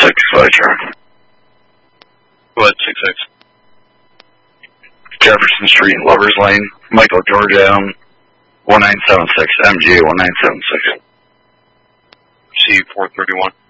Fletcher. Go ahead, 66. Jefferson Street, Lovers Lane, Michael Georgia, 1976, MG 1976. C 431.